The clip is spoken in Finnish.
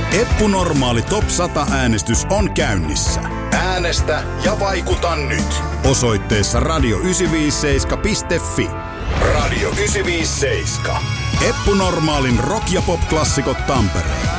Eppu Normaali Top 100 -äänestys on käynnissä. Äänestä ja vaikuta nyt. Osoitteessa radio957.fi. Radio 957. Eppu Normaalin rock- ja pop-klassikot Tampereen.